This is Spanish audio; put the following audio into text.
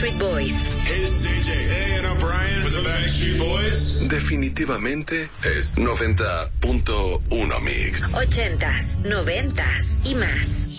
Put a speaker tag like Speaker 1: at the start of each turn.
Speaker 1: Backstreet Boys.
Speaker 2: Hey, it's JJ. Hey, and I'm Brian with the Backstreet Boys.
Speaker 3: Definitivamente es 90.1 Mix.
Speaker 1: 80s, 90s y más.